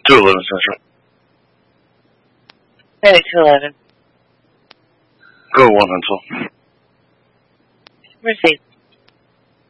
211 Central. Hey, 211. Go 1 until. Received.